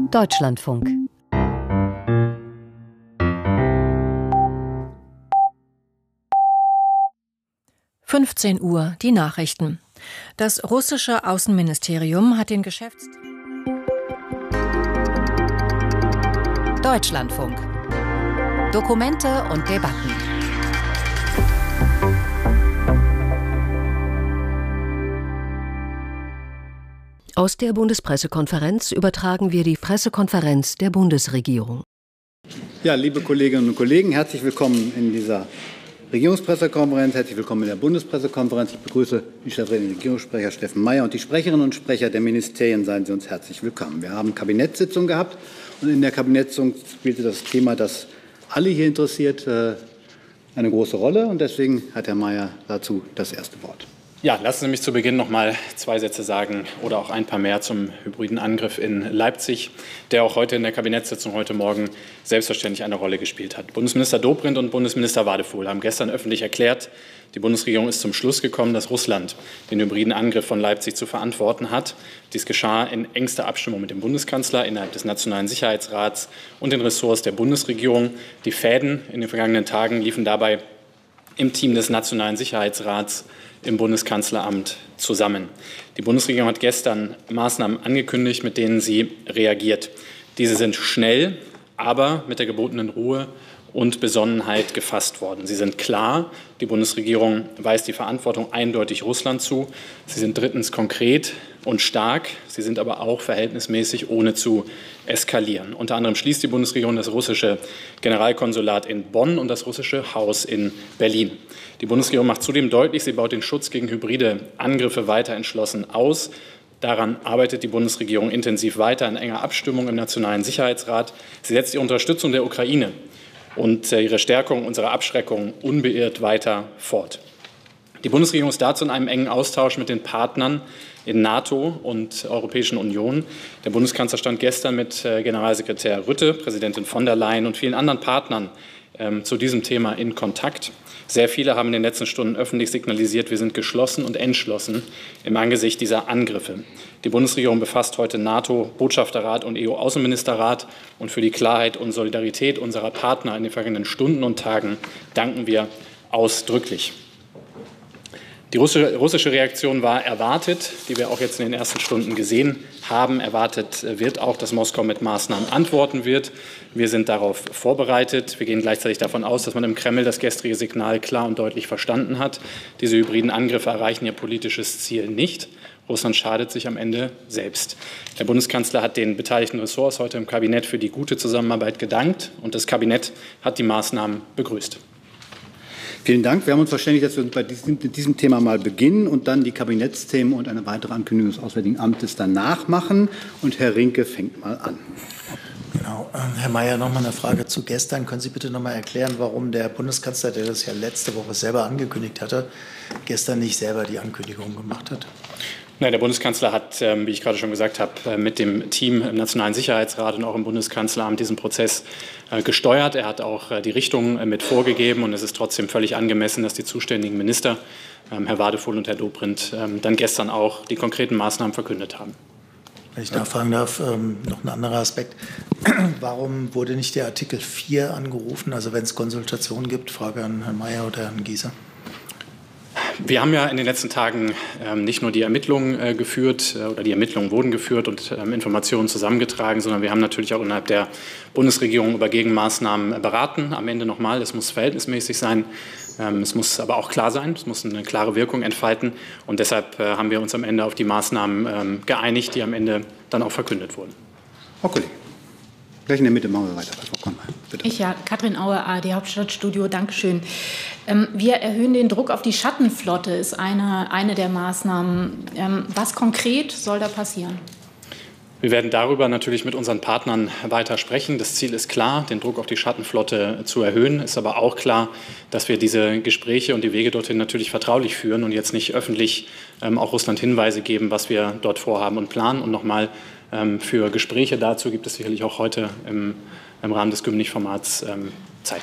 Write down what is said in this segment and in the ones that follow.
Deutschlandfunk. (15 Uhr) die Nachrichten. Das russische Außenministerium hat den Deutschlandfunk. Dokumente und Debatten. Aus der Bundespressekonferenz übertragen wir die Pressekonferenz der Bundesregierung. Ja, liebe Kolleginnen und Kollegen, herzlich willkommen in dieser Regierungspressekonferenz. Herzlich willkommen in der Bundespressekonferenz. Ich begrüße die stellvertretenden Regierungssprecher Steffen Mayer und die Sprecherinnen und Sprecher der Ministerien. Seien Sie uns herzlich willkommen. Wir haben Kabinettssitzung gehabt und in der Kabinettssitzung spielte das Thema, das alle hier interessiert, eine große Rolle. Und deswegen hat Herr Mayer dazu das erste Wort. Ja, lassen Sie mich zu Beginn noch mal 2 Sätze sagen oder auch ein paar mehr zum hybriden Angriff in Leipzig, der auch heute in der Kabinettssitzung heute Morgen selbstverständlich eine Rolle gespielt hat. Bundesminister Dobrindt und Bundesminister Wadefuhl haben gestern öffentlich erklärt, die Bundesregierung ist zum Schluss gekommen, dass Russland den hybriden Angriff von Leipzig zu verantworten hat. Dies geschah in engster Abstimmung mit dem Bundeskanzler innerhalb des Nationalen Sicherheitsrats und den Ressorts der Bundesregierung. Die Fäden in den vergangenen Tagen liefen dabei im Team des Nationalen Sicherheitsrats im Bundeskanzleramt zusammen. Die Bundesregierung hat gestern Maßnahmen angekündigt, mit denen sie reagiert. Diese sind schnell, aber mit der gebotenen Ruhe und Besonnenheit gefasst worden. Sie sind klar. Die Bundesregierung weist die Verantwortung eindeutig Russland zu. Sie sind drittens konkret und stark. Sie sind aber auch verhältnismäßig, ohne zu eskalieren. Unter anderem schließt die Bundesregierung das russische Generalkonsulat in Bonn und das russische Haus in Berlin. Die Bundesregierung macht zudem deutlich, sie baut den Schutz gegen hybride Angriffe weiter entschlossen aus. Daran arbeitet die Bundesregierung intensiv weiter in enger Abstimmung im Nationalen Sicherheitsrat. Sie setzt die Unterstützung der Ukraine und ihre Stärkung unserer Abschreckung unbeirrt weiter fort. Die Bundesregierung ist dazu in einem engen Austausch mit den Partnern in NATO und Europäischen Union. Der Bundeskanzler stand gestern mit Generalsekretär Rutte, Präsidentin von der Leyen und vielen anderen Partnern zu diesem Thema in Kontakt. Sehr viele haben in den letzten Stunden öffentlich signalisiert, wir sind geschlossen und entschlossen im Angesicht dieser Angriffe. Die Bundesregierung befasst heute NATO-Botschafterrat und EU-Außenministerrat. Und für die Klarheit und Solidarität unserer Partner in den vergangenen Stunden und Tagen danken wir ausdrücklich. Die russische Reaktion war erwartet, die wir auch jetzt in den ersten Stunden gesehen haben. Erwartet wird auch, dass Moskau mit Maßnahmen antworten wird. Wir sind darauf vorbereitet. Wir gehen gleichzeitig davon aus, dass man im Kreml das gestrige Signal klar und deutlich verstanden hat. Diese hybriden Angriffe erreichen ihr politisches Ziel nicht. Russland schadet sich am Ende selbst. Der Bundeskanzler hat den beteiligten Ressorts heute im Kabinett für die gute Zusammenarbeit gedankt und das Kabinett hat die Maßnahmen begrüßt. Vielen Dank. Wir haben uns verständigt, dass wir bei diesem Thema mal beginnen und dann die Kabinettsthemen und eine weitere Ankündigung des Auswärtigen Amtes danach machen. Und Herr Rinke fängt mal an. Genau. Herr Mayer, noch mal eine Frage zu gestern. Können Sie bitte noch mal erklären, warum der Bundeskanzler, der das ja letzte Woche selber angekündigt hatte, gestern nicht selber die Ankündigung gemacht hat? Nein, der Bundeskanzler hat, wie ich gerade schon gesagt habe, mit dem Team im Nationalen Sicherheitsrat und auch im Bundeskanzleramt diesen Prozess gesteuert. Er hat auch die Richtung mit vorgegeben und es ist trotzdem völlig angemessen, dass die zuständigen Minister, Herr Wadefuhl und Herr Dobrindt, dann gestern auch die konkreten Maßnahmen verkündet haben. Wenn ich nachfragen darf, noch ein anderer Aspekt. Warum wurde nicht der Artikel 4 angerufen? Also wenn es Konsultationen gibt, Frage an Herrn Mayer oder Herrn Giese. Wir haben ja in den letzten Tagen nicht nur die Ermittlungen geführt oder die Ermittlungen wurden geführt und Informationen zusammengetragen, sondern wir haben natürlich auch innerhalb der Bundesregierung über Gegenmaßnahmen beraten. Am Ende nochmal, es muss verhältnismäßig sein, es muss aber auch klar sein, es muss eine klare Wirkung entfalten und deshalb haben wir uns am Ende auf die Maßnahmen geeinigt, die am Ende dann auch verkündet wurden. Frau Kollegin, gleich in der Mitte machen wir weiter. Frau Konrad, bitte. Katrin Auer, ARD Hauptstadtstudio, Dankeschön. Wir erhöhen den Druck auf die Schattenflotte, ist eine der Maßnahmen. Was konkret soll da passieren? Wir werden darüber natürlich mit unseren Partnern weiter sprechen. Das Ziel ist klar, den Druck auf die Schattenflotte zu erhöhen. Es ist aber auch klar, dass wir diese Gespräche und die Wege dorthin natürlich vertraulich führen und jetzt nicht öffentlich auch Russland Hinweise geben, was wir dort vorhaben und planen. Und nochmal, für Gespräche dazu gibt es sicherlich auch heute im Rahmen des Gymnich-Formats Zeit.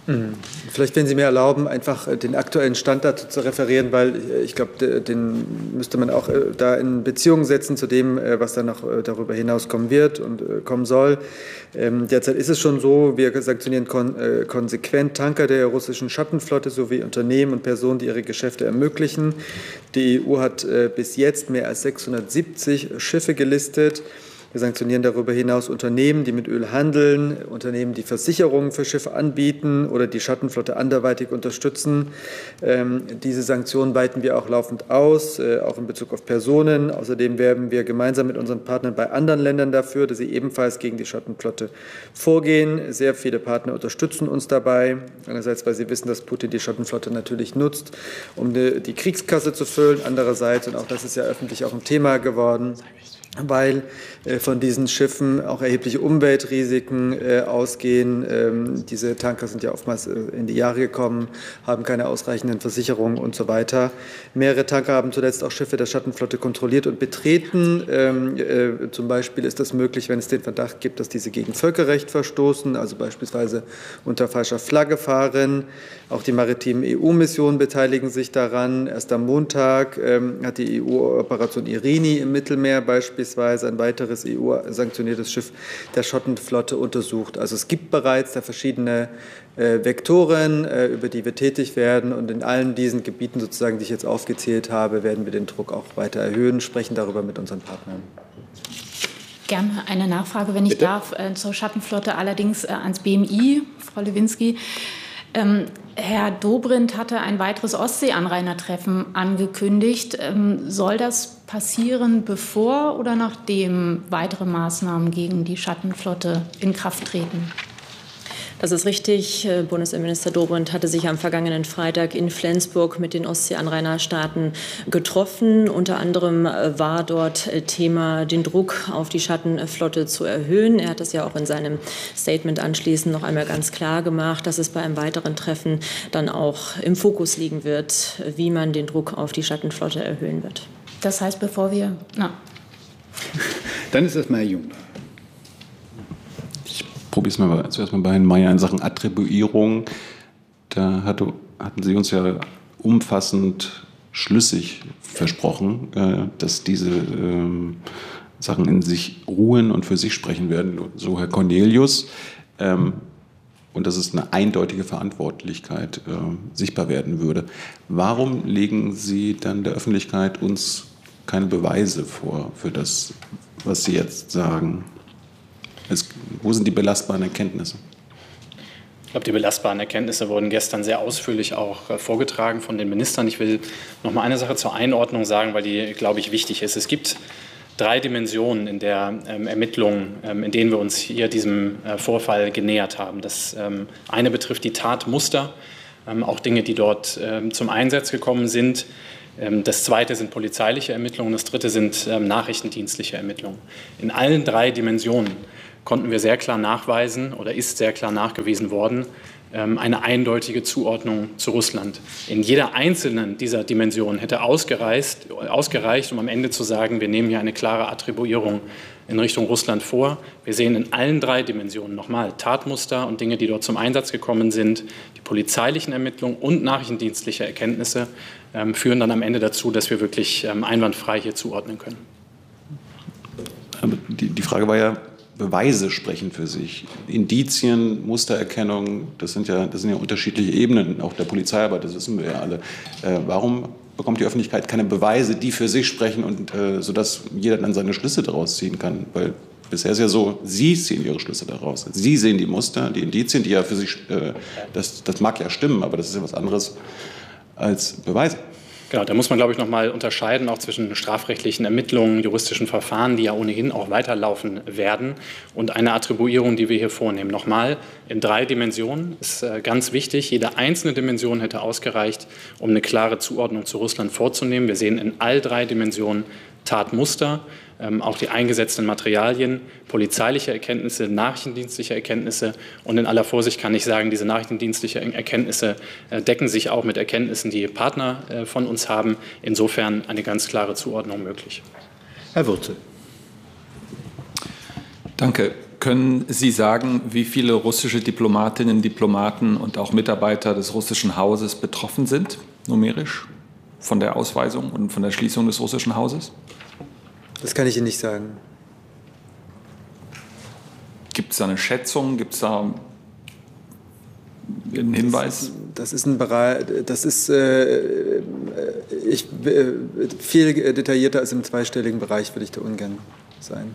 Vielleicht, wenn Sie mir erlauben, einfach den aktuellen Stand dazu zu referieren, weil ich glaube, den müsste man auch da in Beziehung setzen zu dem, was dann noch darüber hinaus kommen wird und kommen soll. Derzeit ist es schon so, wir sanktionieren konsequent Tanker der russischen Schattenflotte sowie Unternehmen und Personen, die ihre Geschäfte ermöglichen. Die EU hat bis jetzt mehr als 670 Schiffe gelistet. Wir sanktionieren darüber hinaus Unternehmen, die mit Öl handeln, Unternehmen, die Versicherungen für Schiffe anbieten oder die Schattenflotte anderweitig unterstützen. Diese Sanktionen weiten wir auch laufend aus, auch in Bezug auf Personen. Außerdem werben wir gemeinsam mit unseren Partnern bei anderen Ländern dafür, dass sie ebenfalls gegen die Schattenflotte vorgehen. Sehr viele Partner unterstützen uns dabei. Einerseits, weil sie wissen, dass Putin die Schattenflotte natürlich nutzt, um die Kriegskasse zu füllen. Andererseits, und auch das ist ja öffentlich auch ein Thema geworden, weil von diesen Schiffen auch erhebliche Umweltrisiken ausgehen. Diese Tanker sind ja oftmals in die Jahre gekommen, haben keine ausreichenden Versicherungen und so weiter. Mehrere Tanker haben zuletzt auch Schiffe der Schattenflotte kontrolliert und betreten. Zum Beispiel ist das möglich, wenn es den Verdacht gibt, dass diese gegen Völkerrecht verstoßen, also beispielsweise unter falscher Flagge fahren. Auch die maritimen EU-Missionen beteiligen sich daran. Erst am Montag hat die EU-Operation Irini im Mittelmeer beispielsweise ein weiteres EU-sanktioniertes Schiff der Schottenflotte untersucht. Also es gibt bereits da verschiedene Vektoren, über die wir tätig werden. Und in allen diesen Gebieten, sozusagen, die ich jetzt aufgezählt habe, werden wir den Druck auch weiter erhöhen, sprechen darüber mit unseren Partnern. Gerne eine Nachfrage, wenn ich darf, zur Schattenflotte, allerdings ans BMI, Frau Lewinsky. Herr Dobrindt hatte ein weiteres Ostsee-Anrainertreffen angekündigt. Soll das passieren, bevor oder nachdem weitere Maßnahmen gegen die Schattenflotte in Kraft treten? Das ist richtig. Bundesinnenminister Dobrindt hatte sich am vergangenen Freitag in Flensburg mit den Ostsee-Anrainerstaaten getroffen. Unter anderem war dort Thema, den Druck auf die Schattenflotte zu erhöhen. Er hat das ja auch in seinem Statement anschließend noch einmal ganz klar gemacht, dass es bei einem weiteren Treffen dann auch im Fokus liegen wird, wie man den Druck auf die Schattenflotte erhöhen wird. Das heißt, bevor wir... Dann ist erstmal Herr Jung. Probiere es mal zuerst mal bei Herrn Mayer in Sachen Attribuierung. Da hatten Sie uns ja umfassend schlüssig versprochen, dass diese Sachen in sich ruhen und für sich sprechen werden, so Herr Cornelius. Und dass es eine eindeutige Verantwortlichkeit sichtbar werden würde. Warum legen Sie dann der Öffentlichkeit uns keine Beweise vor für das, was Sie jetzt sagen? Wo sind die belastbaren Erkenntnisse? Ich glaube, die belastbaren Erkenntnisse wurden gestern sehr ausführlich auch vorgetragen von den Ministern. Ich will noch mal eine Sache zur Einordnung sagen, weil die, glaube ich, wichtig ist. Es gibt 3 Dimensionen in der Ermittlung, in denen wir uns hier diesem Vorfall genähert haben. Das eine betrifft die Tatmuster, auch Dinge, die dort zum Einsatz gekommen sind. Das zweite sind polizeiliche Ermittlungen, das dritte sind nachrichtendienstliche Ermittlungen. In allen 3 Dimensionen konnten wir sehr klar nachweisen oder ist sehr klar nachgewiesen worden, eine eindeutige Zuordnung zu Russland. In jeder einzelnen dieser Dimensionen hätte ausgereicht, um am Ende zu sagen, wir nehmen hier eine klare Attribuierung in Richtung Russland vor. Wir sehen in allen 3 Dimensionen nochmal Tatmuster und Dinge, die dort zum Einsatz gekommen sind. Die polizeilichen Ermittlungen und nachrichtendienstliche Erkenntnisse führen dann am Ende dazu, dass wir wirklich einwandfrei hier zuordnen können. Aber die Frage war ja, Beweise sprechen für sich. Indizien, Mustererkennung, das sind ja unterschiedliche Ebenen, auch der Polizeiarbeit, das wissen wir ja alle. Warum bekommt die Öffentlichkeit keine Beweise, die für sich sprechen, und sodass jeder dann seine Schlüsse daraus ziehen kann? Weil bisher ist ja so, Sie ziehen Ihre Schlüsse daraus. Sie sehen die Muster, die Indizien, die ja für sich, das mag ja stimmen, aber das ist ja was anderes als Beweise. Genau, da muss man, glaube ich, noch mal unterscheiden, auch zwischen strafrechtlichen Ermittlungen, juristischen Verfahren, die ja ohnehin auch weiterlaufen werden, und einer Attribuierung, die wir hier vornehmen. Nochmal, in 3 Dimensionen ist ganz wichtig. Jede einzelne Dimension hätte ausgereicht, um eine klare Zuordnung zu Russland vorzunehmen. Wir sehen in all 3 Dimensionen Tatmuster, auch die eingesetzten Materialien, polizeiliche Erkenntnisse, nachrichtendienstliche Erkenntnisse. Und in aller Vorsicht kann ich sagen, diese nachrichtendienstlichen Erkenntnisse decken sich auch mit Erkenntnissen, die Partner von uns haben. Insofern eine ganz klare Zuordnung möglich. Herr Wurzel. Danke. Können Sie sagen, wie viele russische Diplomatinnen, Diplomaten und auch Mitarbeiter des russischen Hauses betroffen sind, numerisch, von der Ausweisung und von der Schließung des russischen Hauses? Das kann ich Ihnen nicht sagen. Gibt es da eine Schätzung? Gibt es da einen Hinweis? Das ist ein Bereich, viel detaillierter als im zweistelligen Bereich würde ich da ungern sein.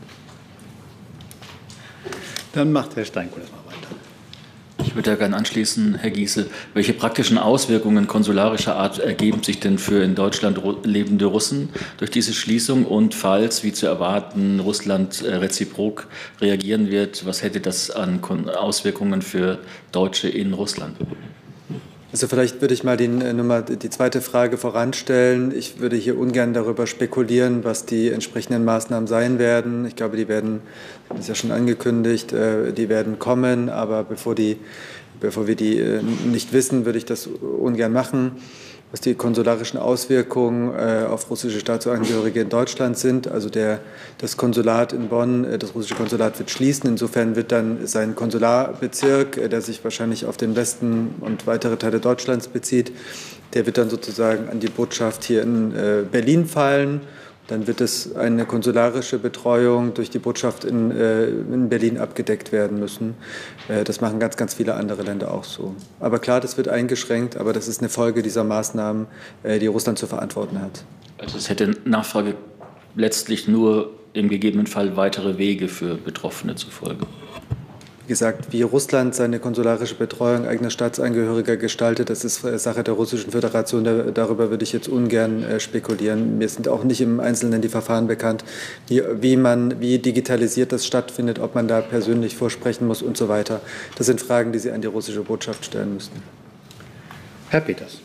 Dann macht Herr Steinkohl das mal weiter. Ich würde da gerne anschließen, Herr Giese. Welche praktischen Auswirkungen konsularischer Art ergeben sich denn für in Deutschland lebende Russen durch diese Schließung? Und falls, wie zu erwarten, Russland reziprok reagieren wird, was hätte das an Auswirkungen für Deutsche in Russland? Also vielleicht würde ich mal die zweite Frage voranstellen. Ich würde hier ungern darüber spekulieren, was die entsprechenden Maßnahmen sein werden. Ich glaube, das ist ja schon angekündigt, die werden kommen, aber bevor wir die nicht wissen, würde ich das ungern machen. Was die konsularischen Auswirkungen auf russische Staatsangehörige in Deutschland sind. Also das Konsulat in Bonn, das russische Konsulat wird schließen. Insofern wird dann sein Konsularbezirk, der sich wahrscheinlich auf den Westen und weitere Teile Deutschlands bezieht, der wird dann sozusagen an die Botschaft hier in Berlin fallen. Dann wird es eine konsularische Betreuung durch die Botschaft in Berlin abgedeckt werden müssen. Das machen ganz, ganz viele andere Länder auch so. Aber klar, das wird eingeschränkt, aber das ist eine Folge dieser Maßnahmen, die Russland zu verantworten hat. Also es hätte Nachfrage letztlich nur im gegebenen Fall weitere Wege für Betroffene zur Folge. Wie gesagt, wie Russland seine konsularische Betreuung eigener Staatsangehöriger gestaltet, das ist Sache der Russischen Föderation. Darüber würde ich jetzt ungern spekulieren. Mir sind auch nicht im Einzelnen die Verfahren bekannt, wie digitalisiert das stattfindet, ob man da persönlich vorsprechen muss und so weiter. Das sind Fragen, die Sie an die russische Botschaft stellen müssen. Herr Peters.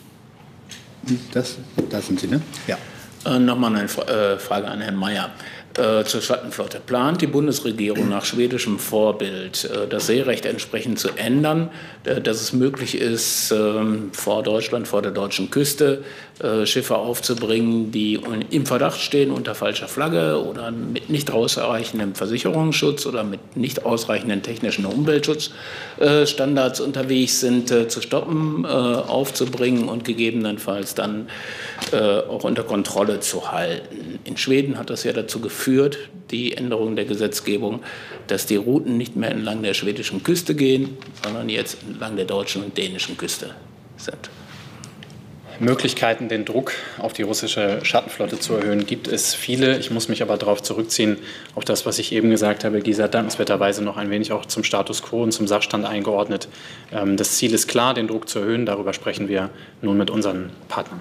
Da sind Sie, ne? Ja. Nochmal eine Frage an Herrn Mayer. Zur Schattenflotte. Plant die Bundesregierung nach schwedischem Vorbild das Seerecht entsprechend zu ändern, dass es möglich ist, vor Deutschland, vor der deutschen Küste Schiffe aufzubringen, die im Verdacht stehen, unter falscher Flagge oder mit nicht ausreichendem Versicherungsschutz oder mit nicht ausreichenden technischen Umweltschutzstandards unterwegs sind, zu stoppen, aufzubringen und gegebenenfalls dann auch unter Kontrolle zu halten. In Schweden hat das ja dazu geführt, die Änderung der Gesetzgebung, dass die Routen nicht mehr entlang der schwedischen Küste gehen, sondern jetzt entlang der deutschen und dänischen Küste sind. Möglichkeiten, den Druck auf die russische Schattenflotte zu erhöhen, gibt es viele. Ich muss mich aber darauf zurückziehen, auf das, was ich eben gesagt habe. Gisa hat dankenswerterweise noch ein wenig auch zum Status quo und zum Sachstand eingeordnet. Das Ziel ist klar, den Druck zu erhöhen. Darüber sprechen wir nun mit unseren Partnern.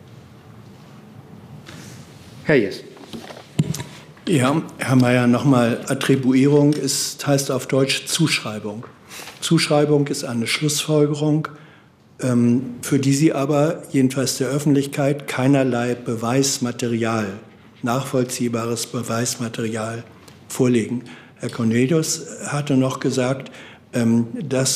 Herr Jess. Ja, Herr Mayer, nochmal, Attribuierung heißt auf Deutsch Zuschreibung. Zuschreibung ist eine Schlussfolgerung, für die Sie aber, jedenfalls der Öffentlichkeit, keinerlei Beweismaterial, nachvollziehbares Beweismaterial vorlegen. Herr Cornelius hatte noch gesagt, dass